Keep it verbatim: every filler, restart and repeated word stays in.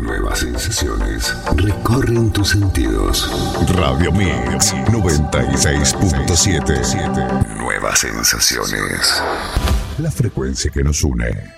Nuevas sensaciones recorren tus sentidos. Radio Mix noventa y seis punto siete. Nuevas sensaciones. La frecuencia que nos une.